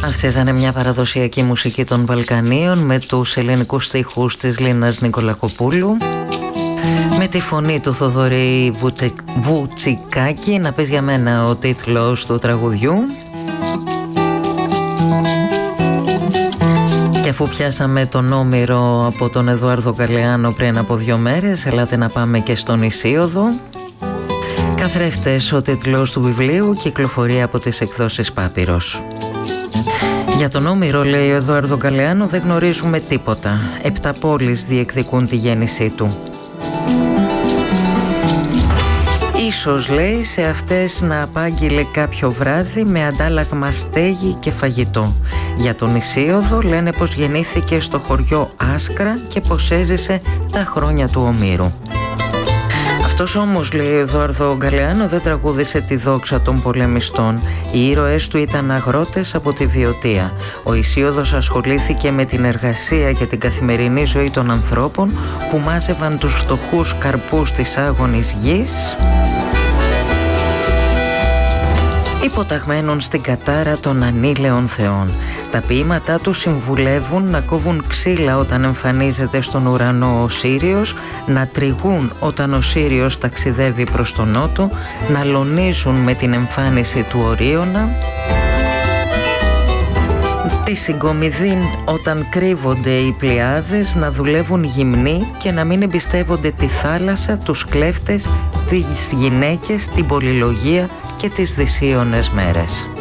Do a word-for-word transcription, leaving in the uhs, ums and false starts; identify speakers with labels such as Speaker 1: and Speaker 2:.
Speaker 1: Αυτή ήταν μια παραδοσιακή μουσική των Βαλκανίων με τους ελληνικούς στίχους της Λίνας Νικολακοπούλου, με τη φωνή του Θοδωρή Βουτε... Βουτσικάκη. Να πεις για μένα ο τίτλος του τραγουδιού. Και αφού πιάσαμε τον Όμηρο από τον Εδουάρδο Γκαλεάνο πριν από δύο μέρες, ελάτε να πάμε και στον Ησίωδο. Καθρέφτες, ο τίτλος του βιβλίου, κυκλοφορεί από τις εκδόσεις Πάπυρος. Για τον Όμηρο, λέει ο Εδουάρδο Γκαλεάνο, δεν γνωρίζουμε τίποτα. Επτά πόλεις διεκδικούν τη γέννησή του. Ίσως, λέει, σε αυτές να απάγγειλε κάποιο βράδυ με αντάλλαγμα στέγη και φαγητό. Για τον Ησίωδο λένε πως γεννήθηκε στο χωριό Άσκρα και πως έζησε τα χρόνια του Ομήρου. Αυτός όμως, λέει ο Εδουάρδο Γκαλεάνο, δεν τραγούδισε τη δόξα των πολεμιστών. Οι ήρωές του ήταν αγρότες από τη Βιωτία. Ο Ησίωδος ασχολήθηκε με την εργασία και την καθημερινή ζωή των ανθρώπων που μάζευαν τους φτωχούς καρπούς της άγονης γης, υποταγμένων στην κατάρα των ανήλαιων θεών. Τα ποίηματά του συμβουλεύουν να κόβουν ξύλα όταν εμφανίζεται στον ουρανό ο Σύριος, να τριγούν όταν ο Σύριος ταξιδεύει προς τον νότο, να λονίζουν με την εμφάνιση του Ορίωνα, τη συγκομιδήν όταν κρύβονται οι πλειάδες, να δουλεύουν γυμνοί και να μην εμπιστεύονται τη θάλασσα, τους κλέφτες, τις γυναίκες, την πολυλογία και τις δυσίωνες μέρες.